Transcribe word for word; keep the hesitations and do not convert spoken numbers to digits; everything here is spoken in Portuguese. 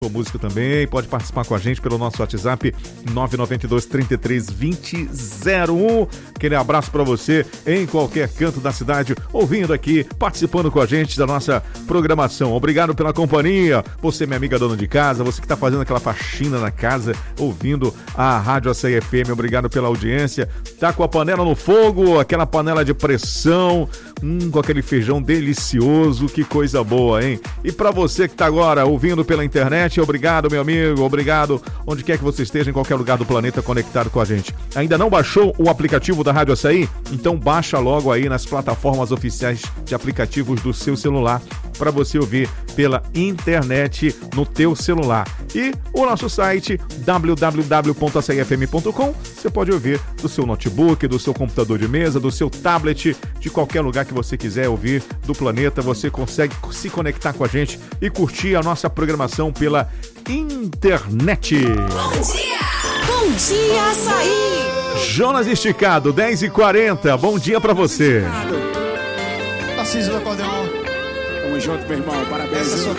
música também, pode participar com a gente pelo nosso WhatsApp nove nove dois, três três, dois zero zero um. Aquele abraço para você em qualquer canto da cidade, ouvindo aqui, participando com a gente da nossa programação. Obrigado pela companhia, você, minha amiga dona de casa, você que está fazendo aquela faxina na casa, ouvindo a Rádio Açaí F M, obrigado pela audiência. Tá com a panela no fogo, aquela panela de pressão, hum, com aquele feijão delicioso, que coisa boa, hein? E para você que tá agora ouvindo pela internet, obrigado, meu amigo, obrigado, onde quer que você esteja, em qualquer lugar do planeta conectado com a gente. Ainda não baixou o aplicativo da Rádio Açaí? Então baixa logo aí nas plataformas oficiais de aplicativos do seu celular para você ouvir pela internet no teu celular. E o nosso site w w w ponto açaí f m ponto com, você pode ouvir do seu notebook, do seu computador de mesa, do seu tablet, de qualquer lugar que você quiser ouvir do planeta, você consegue se conectar com a gente e curtir a nossa programação pela internet. Bom dia! Bom dia, Açaí! Jonas Esticado, dez e quarenta, bom dia pra você. Tarcísio do Acordeon. Tamo junto, meu irmão, parabéns. Essa